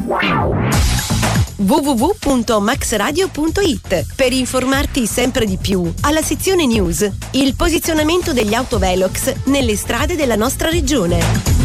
www.maxradio.it per informarti sempre di più. Alla sezione news, il posizionamento degli autovelox nelle strade della nostra regione.